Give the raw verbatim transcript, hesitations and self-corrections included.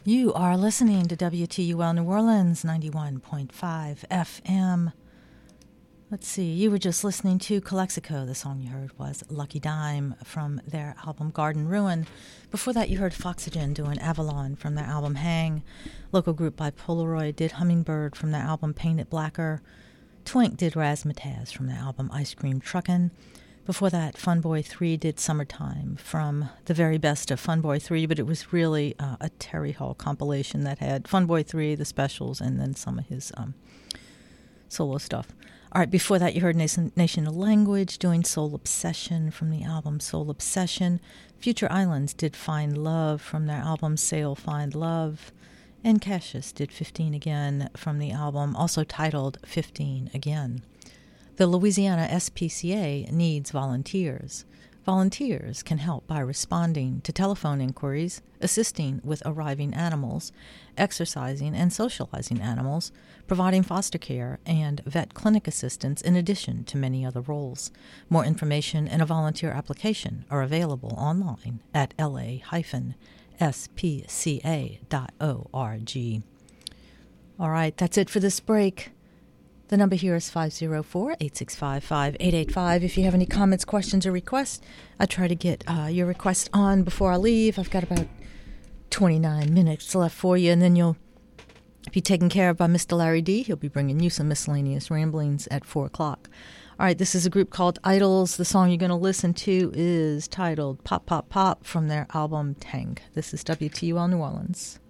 You are listening to W T U L New Orleans, ninety-one point five F M. Let's see, you were just listening to Calexico. The song you heard was Lucky Dime from their album Garden Ruin. Before that, you heard Foxygen doing Avalon from their album Hang. Local group by Polaroid did Hummingbird from their album Paint It Blacker. Twink did Razzmatazz from their album Ice Cream Truckin'. Before that, Funboy three did Summertime from the very best of Funboy three, but it was really uh, a Terry Hall compilation that had Funboy three, the specials, and then some of his um, solo stuff. All right, before that, you heard Nation, Nation of Language doing Soul Obsession from the album Soul Obsession. Future Islands did Find Love from their album Sail Find Love. And Cassius did fifteen Again from the album, also titled fifteen Again. The Louisiana S P C A needs volunteers. Volunteers can help by responding to telephone inquiries, assisting with arriving animals, exercising and socializing animals, providing foster care, and vet clinic assistance in addition to many other roles. More information and a volunteer application are available online at l a dash s p c a dot org. All right, that's it for this break. The number here is five oh four, eight six five, five eight eight five. If you have any comments, questions, or requests, I try to get uh, your request on before I leave. I've got about twenty-nine minutes left for you, and then you'll be taken care of by Mister Larry D. He'll be bringing you some miscellaneous ramblings at four o'clock. All right, this is a group called Idols. The song you're going to listen to is titled Pop, Pop, Pop from their album Tank. This is W T U L New Orleans.